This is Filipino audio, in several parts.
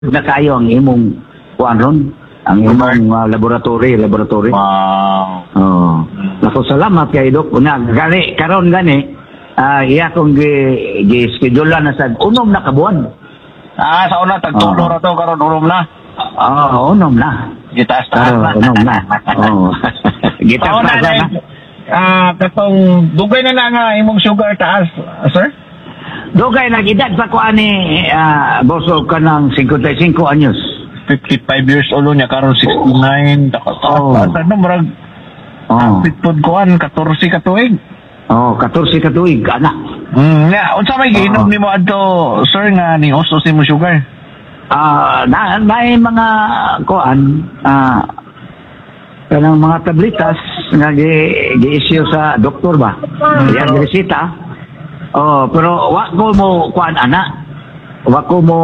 na kayo ang imong kuan ron, ang imong laboratory. Wow. Oh. Nako salamat kay Dok. Una gani karon gani iya kong gi-schedule na sa unom na kabuan. Sa una tagtulo ra to karon unom na. Unom na. Gitaas-taas na. Unom na. Oh. Gitaas na. Katong dugay na nga imong sugar taas, sir? Dugay na edad pa ko ani boso ka ng 55 anyos. 55 years old niya karon 69. Ano murag pitpod kuan 14 ka tuig. 14 ka tuig ana. Unsa may giinom nimo adto, sir, nga ni usos mo sugar? Na mga kuan kanang mga tablitas nga gi-issue sa doktor ba. Yang resita. Pero wa ko mo kuan ana. Wa ko mo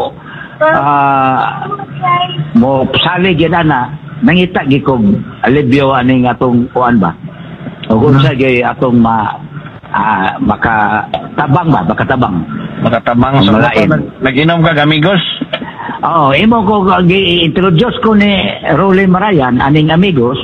salig yan ana. Nangita gi kog alibyo ani atong kuan ba. O kung sa gay atong makatabang. So, nag-inom ka, amigos? Imo ko gi-introduce ko ni Rolly Marayan, aning amigos.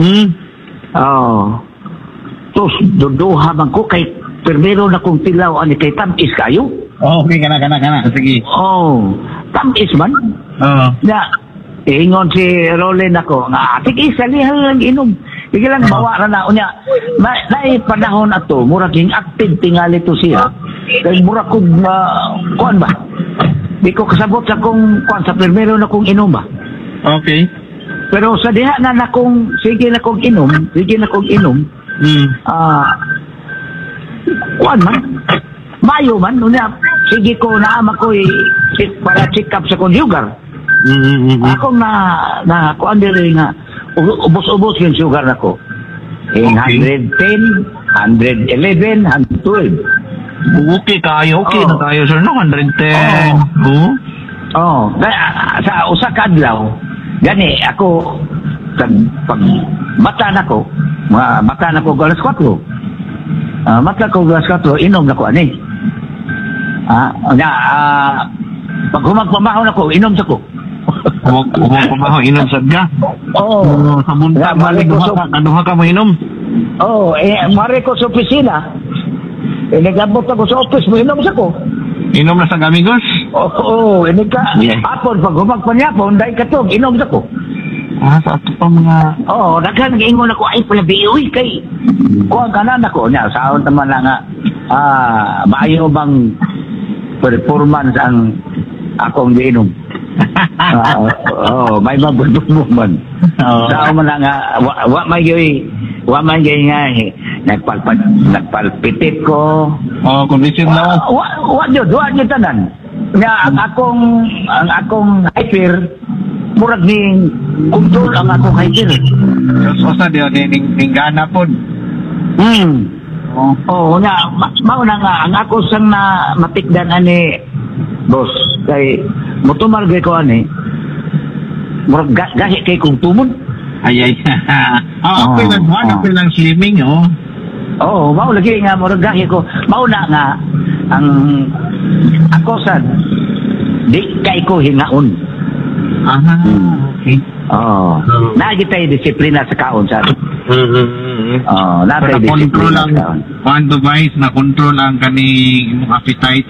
Tos, duduha man ko kay permero na kong tilaw ani kay tamis kayo. Okay, kana. Sige. Tamis man. Ingon si Rolly nako nga, sige, salihan lang inom. Sige lang, bawa na unya. May panahon ato, murag yung active tingali to siya. Kaya murag kong, kuan ba? Di ko kasabot sa kong, kuan, sa primero na kong inom ba? Okay. Pero sa diha na kong, sige na kong inom. Kuan man? Mayo man, unya. Sige ko, naama ko para check up sa kong sugar. Ako na kuan diri nga, ubos-ubos yung sugar na ko. 110, 111, 112. Okay na kayo, sir, no? 110. Sa usa ka adlaw, gani ako pag mata na ko alas 4. Mata ko alas 4, inom na ko ani. Pag humagpamahon ako, inom sa ko. Kumakaw inom sad ka? Sa bunta kaduha ka mo inom? Mare ko sa opisina. Nagabot ako sa office mo, inom sa ko. Inom na sa amigos? Inig ka. Apon, pag humagpanyapon, dahil katog, inom sa ko. Sa ato pa mga... Naghan, nag-ingon ako, ay pala, biyoy kay. Kuha ka na ako. Saan naman na nga, maayo bang performance ang akong giinom? May mabudok mo man. Saan man na nga, wa may nga, nagpalpitit ko. Kondisyon na. Wa yun tanan. Nga, ang akong hyper, murag ning control ang akong hyper. So, sa diyo, ning gana po. Nga, mauna nga, ang ako sang na matikdan ani, boss, kay, mutumal gay ko ani, murag gahi kay kong tumon. Ay. Apil lang slimming, mao lagi nga, murag gahi ko. Mauna nga, ang ako sad, di kay ko hingaon. Okay. Nagi tayo disiplina sa kaon sa. Natay control ang one device na control ang kaning appetite.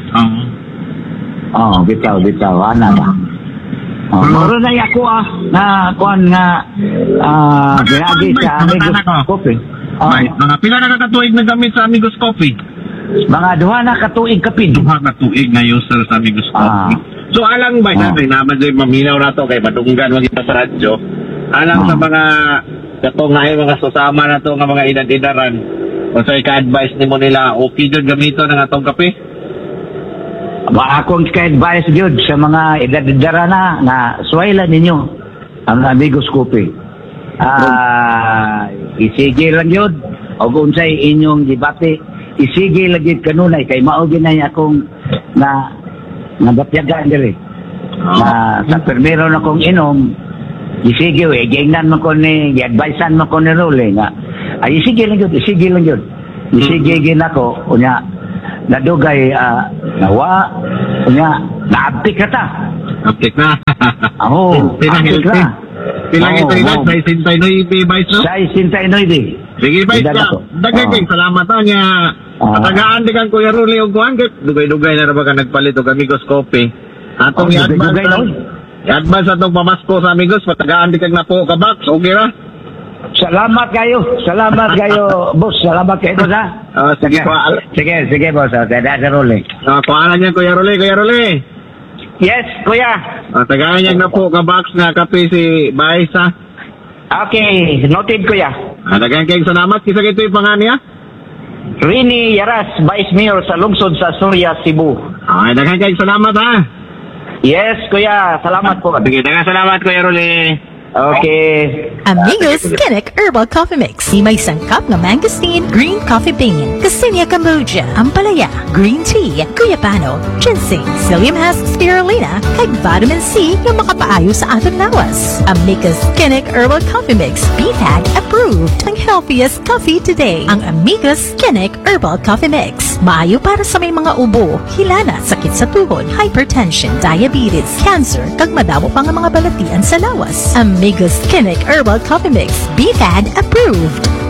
Bitaw, ana ba. Moro na ako na kuan nga gagi sa Amigos Coffee. Mga pila na katuig na gamit sa Amigos Coffee? Mga duha na katuig kapin. Duha katuig na user sa Amigos Coffee. So alang ba naman dyan maminaw na to kay madunggan wag ito sa radyo. Alang sa mga katong nga mga susama na to nga mga edad-edaran. O sa ka-advise nimo nila okay jud gamito ng atong kape? Akong ka-advise jud sa mga edad-edaran na suwaylan ninyo ang Amigos Coffee. Isige lang yun. O kung sa'y inyong debate, isige lang yun kanunay. Kay maugin na akong nabatyagaan diri. Sa permero na kong inom, isige gingnan mo ko ni, i-advisean mo ko ni Rolly nga. Isige lang yun. Isige gin ako, kunya, nadugay, nawa, kunya, naabtik ka ta. Uptick na. Oo, Pila uptick healthy. na. Pila Oo, healthy na. oo. Sa isintay no, Vice, no? Sa isintay di. Sige, Vice Idala ka. ko. Dagan kay salamat ha niya. Patagaan di kang Kuya Ruli og kuan kay dugay-dugay na ra ba ka nagpalit og Amigos Coffee. Atong dugay-dugay na, i-advance atong pamasko sa Amigos, patagaan di kang napo ka box. Okay ra? Salamat kayo, boss. Salamat kayo, boss, ha? Sige po. Sige, boss. Okay, that's a rolling. Kuanan niya Kuya Ruli. Yes, kuya. Tagaan niya na po ka box nga kape si Vice ha. Okay, noted, kuya. Dagan kay salamat kisa kay ito'y pangan niya. Rini Yaras, Vice Mayor sa lungsod sa Surya, Cebu. Dagan kay salamat ha. Yes, kuya. Salamat po. Sige, dagan salamat Kuya Ruli. Okay. Amigos Kinnick Herbal Coffee Mix. May sangkap ng mangosteen, green coffee bean, Cassinia Cambogia, Ampalaya, green tea, Guyapano, ginseng, psyllium husk spirulina, kag vitamin C yung makapaayo sa atong lawas. Amigos Kinnick Herbal Coffee Mix. BPAG approved. Ang healthiest coffee today. Ang Amigos Kinnick Herbal Coffee Mix. Maayo para sa may mga ubo, hilala, sakit sa tuhod, hypertension, diabetes, cancer, kag madamo pa nga mga balatian sa lawas. Amigos Kinnick Herbal Coffee Mix. BPAD approved.